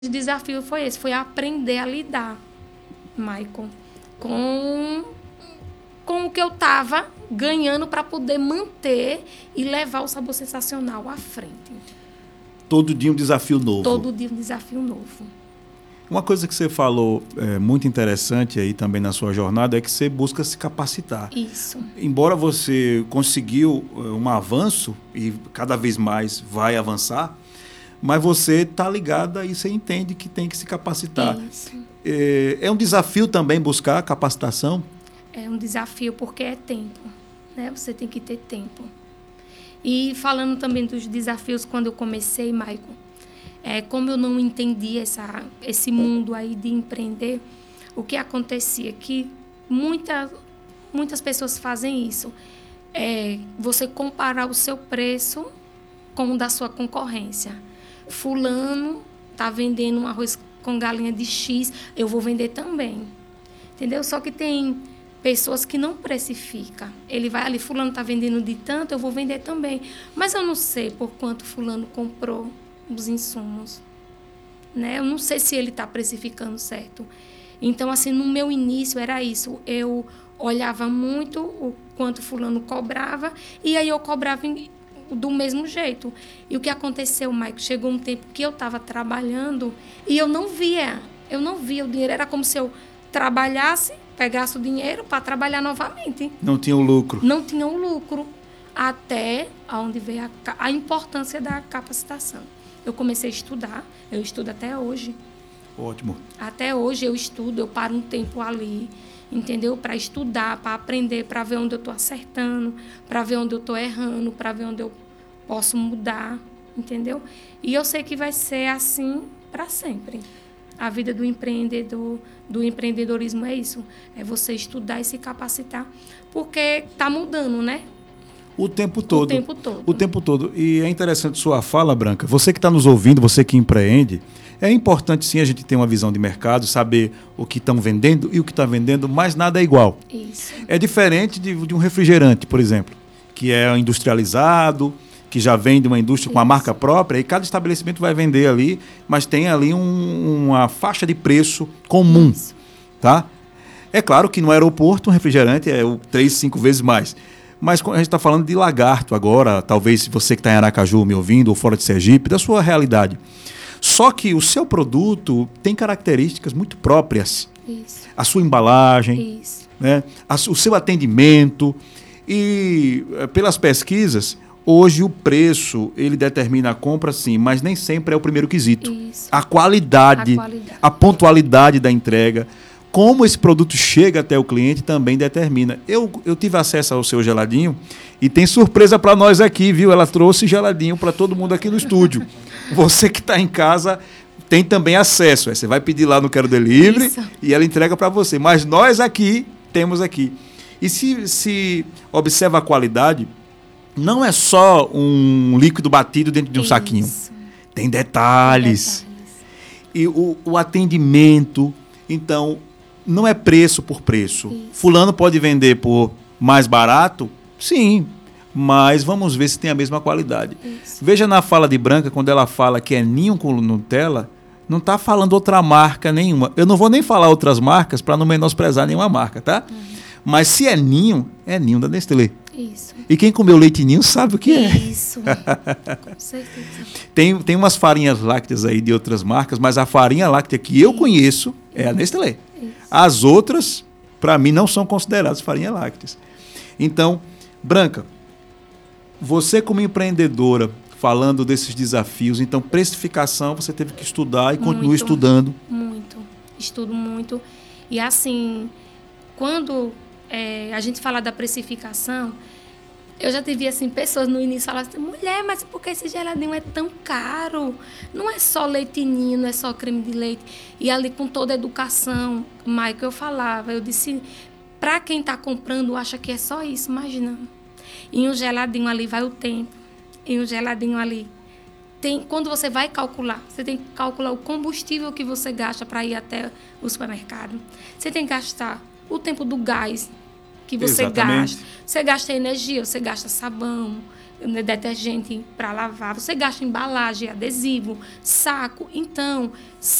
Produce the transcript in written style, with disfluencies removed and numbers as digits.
O desafio foi esse, foi aprender a lidar, Maicon, com o que eu estava ganhando para poder manter e levar o Sabor Sensacional à frente. Todo dia um desafio novo. Todo dia um desafio novo. Uma coisa que você falou muito interessante aí também na sua jornada é que você busca se capacitar. Isso. Embora você conseguiu um avanço e cada vez mais vai avançar, mas você está ligada e você entende que tem que se capacitar. Isso. É um desafio também buscar capacitação? É um desafio porque é tempo, né? Você tem que ter tempo. E falando também dos desafios, quando eu comecei, Maicon, como eu não entendia esse mundo aí de empreender, o que acontecia? Que muitas pessoas fazem isso. Você comparar o seu preço com o da sua concorrência. Fulano está vendendo um arroz com galinha de X, eu vou vender também. Entendeu? Só que tem pessoas que não precificam. Ele vai ali, fulano está vendendo de tanto, eu vou vender também. Mas eu não sei por quanto fulano comprou os insumos. Né? Eu não sei se ele está precificando certo. Então, assim, no meu início era isso. Eu olhava muito o quanto fulano cobrava e aí eu cobrava do mesmo jeito. E o que aconteceu, Mike? Chegou um tempo que eu estava trabalhando e eu não via o dinheiro. Era como se eu trabalhasse, pegasse o dinheiro para trabalhar novamente. Não tinha o lucro. Não tinha o lucro. Até onde veio a importância da capacitação. Eu comecei a estudar, eu estudo até hoje. Ótimo. Até hoje eu estudo, eu paro um tempo ali, entendeu? Para estudar, para aprender, para ver onde eu estou acertando, para ver onde eu estou errando, para ver onde eu posso mudar, entendeu? E eu sei que vai ser assim para sempre. A vida do empreendedor, do empreendedorismo é isso. É você estudar e se capacitar, porque está mudando, né? O tempo todo. O tempo todo. O tempo todo. E é interessante sua fala, Branca. Você que está nos ouvindo, você que empreende, é importante sim a gente ter uma visão de mercado, saber o que estão vendendo e o que está vendendo, mas nada é igual. Isso. É diferente de um refrigerante, por exemplo, que é industrializado, que já vem de uma indústria com a marca própria, e cada estabelecimento vai vender ali, mas tem ali uma faixa de preço comum. Isso. Tá? É claro que no aeroporto um refrigerante é 3, 5 vezes mais. Mas a gente está falando de lagarto agora, talvez você que está em Aracaju me ouvindo, ou fora de Sergipe, da sua realidade. Só que o seu produto tem características muito próprias. Isso. A sua embalagem, isso. Né? O seu atendimento. E pelas pesquisas, hoje o preço ele determina a compra, sim, mas nem sempre é o primeiro quesito. Isso. A qualidade, a pontualidade da entrega. Como esse produto chega até o cliente também determina. Eu tive acesso ao seu geladinho e tem surpresa para nós aqui, viu? Ela trouxe geladinho para todo mundo aqui no estúdio. Você que está em casa tem também acesso. Você vai pedir lá no Quero Delivery e ela entrega para você. Mas nós aqui temos aqui. E se observa a qualidade, não é só um líquido batido dentro de um saquinho. Tem detalhes. E o atendimento. Então, não é preço por preço. Isso. Fulano pode vender por mais barato? Sim, mas vamos ver se tem a mesma qualidade. Isso. Veja na fala de Branca, quando ela fala que é ninho com Nutella, não está falando outra marca nenhuma. Eu não vou nem falar outras marcas para não menosprezar nenhuma marca, tá? Mas se é ninho da Nestlé. Isso. E quem comeu leite ninho sabe o que é. Isso, com certeza. Tem umas farinhas lácteas aí de outras marcas, mas a farinha láctea que eu conheço é a Nestlé. Isso. As outras, para mim, não são consideradas farinhas lácteas. Então, Branca, você como empreendedora, falando desses desafios, então precificação você teve que estudar e continua estudando. Muito, estudo muito. E assim, quando a gente fala da precificação, eu já tive assim, pessoas no início falando assim, mulher, mas por que esse geladinho é tão caro? Não é só leitinho, não é só creme de leite. E ali com toda a educação, Michael, eu falava, eu disse, para quem está comprando, acha que é só isso, imagina. E um geladinho ali vai o tempo, e um geladinho ali quando você vai calcular, você tem que calcular o combustível que você gasta para ir até o supermercado. Você tem que gastar o tempo do gás, que você gasta. Você gasta energia, você gasta sabão, detergente para lavar, você gasta embalagem, adesivo, saco. Então,